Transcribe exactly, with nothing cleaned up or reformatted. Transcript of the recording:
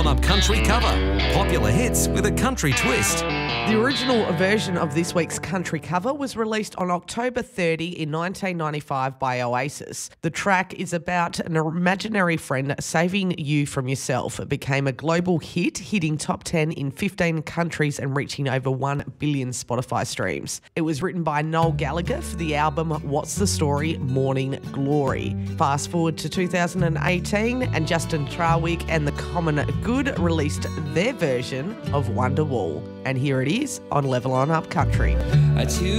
Up Country cover. Popular hits with a country twist. The original version of this week's country cover was released on October thirtieth in nineteen ninety-five by Oasis. The track is about an imaginary friend saving you from yourself. It became a global hit, hitting top ten in fifteen countries and reaching over one billion Spotify streams. It was written by Noel Gallagher for the album What's the Story? Morning Glory. Fast forward to two thousand eighteen and Justin Trawick and The Common Good released their version of Wonderwall. And here it is on Level On Up Country. I too